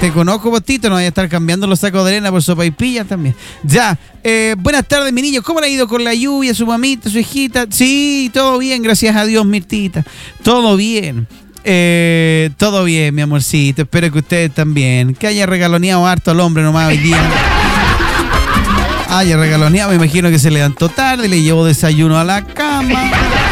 te conozco, Postito, no vaya a estar cambiando los sacos de arena por sopaipillas también. Ya, buenas tardes, mi niño. ¿Cómo le ha ido con la lluvia, su mamita, su hijita? Sí, todo bien, gracias a Dios, Mirtita. Todo bien. Todo bien, mi amorcito. Espero que ustedes también. Que haya regaloneado harto al hombre nomás hoy día. Haya regaloneado, me imagino que se levantó tarde, le llevó desayuno a la cama.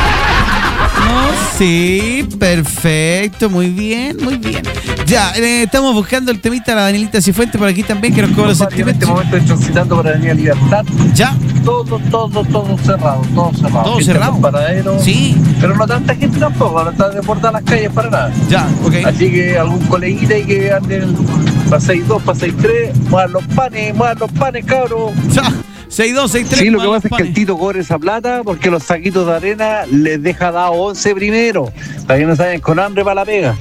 Sí, perfecto, muy bien, muy bien. Ya, estamos buscando el temita de la Danielita Cifuentes por aquí también, que nos cobra los En este momento estoy transitando por la Avenida Libertad. Ya. Todo cerrado. Todo cerrado. Paradero. Sí. Pero no tanta gente tampoco, no está desbordada las calles para nada. Ya, ok. Así que algún coleguita y que ande paséis 2, paséis 3, muevan los panes, cabros. Ya. 6-2, 6-3. Sí, lo que pasa es que el Tito cobre esa plata porque los saquitos de arena les deja dado 11 primero, para que no salgan con hambre para la pega.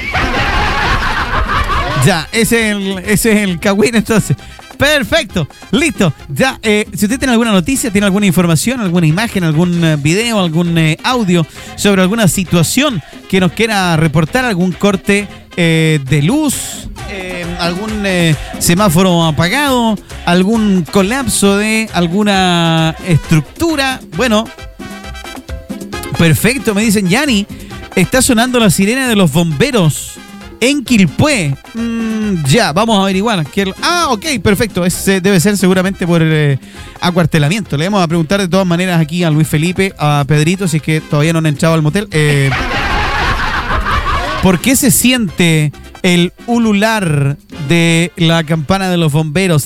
Ya, ese es el cagüín entonces. Perfecto, listo. Ya, si usted tiene alguna noticia, tiene alguna información, alguna imagen, algún video, algún audio sobre alguna situación que nos quiera reportar, algún corte de luz, algún semáforo apagado, algún colapso de alguna estructura. Bueno, perfecto, me dicen, Yanni, está sonando la sirena de los bomberos en Quilpué. Ya, vamos a averiguar. Ok, perfecto. Debe ser seguramente por acuartelamiento. Le vamos a preguntar de todas maneras aquí a Luis Felipe, a Pedrito, si es que todavía no han entrado al motel. ¿Por qué se siente el ulular de la campana de los bomberos